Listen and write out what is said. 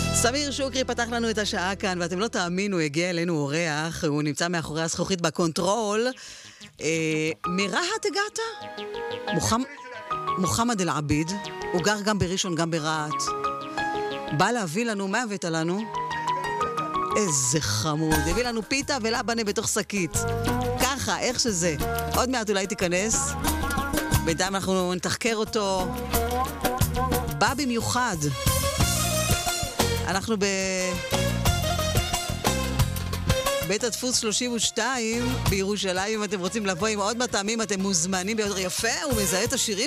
סמיר שוקרי פתח לנו את השעה כאן, ואתם לא תאמינו, הגיע אלינו אורח, הוא נמצא מאחורי הזכוכית בקונטרול. מרהט הגעת? מוחמד אל-עביד, הוא גר גם בראשון, גם ברהט. בא להביא לנו, מה הבאת לנו? איזה חמוד, הביא לנו פיתה ולבנה בתוך שקית. ככה, איך שזה. עוד מעט אולי תיכנס. בינתיים אנחנו נתחקר אותו. בא במיוחד. אנחנו בית הדפוס 32 בירושלים. אם אתם רוצים לבוא עם עוד מטעמים, אתם מוזמנים ביותר. יפה, הוא מזהה את השירים